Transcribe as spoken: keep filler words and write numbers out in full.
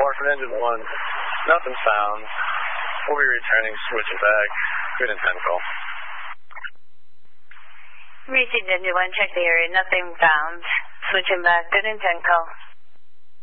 Warford engine one. Nothing found. We'll be returning, switching back. Good intent call. Received engine one, check the area. Nothing found. Switching back. Good intent call.